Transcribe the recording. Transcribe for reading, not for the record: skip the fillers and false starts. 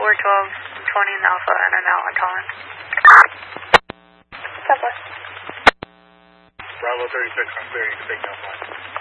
we're 1220 in Alpha and I'm out on Collins. Southwest. Bravo 36, I'm clearing to take offline.